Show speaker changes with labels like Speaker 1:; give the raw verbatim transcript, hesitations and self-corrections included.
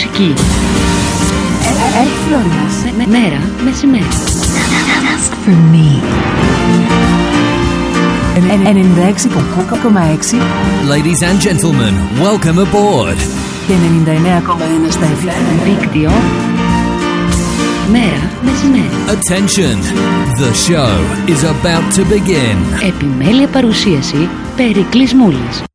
Speaker 1: μουσική.
Speaker 2: Florian.
Speaker 1: Μέρα μεσημέρι.
Speaker 2: Ask for me. ενενήντα έξι κόμμα έξι.
Speaker 3: Ladies and gentlemen, welcome aboard.
Speaker 2: Και ενενήντα εννέα κόμμα ένα στα εφ εμ.
Speaker 1: Δίκτυο. Μέρα μεσημέρι.
Speaker 3: Attention, the show is about to begin.
Speaker 1: Επιμέλεια παρουσίαση Περικλής Μούλης.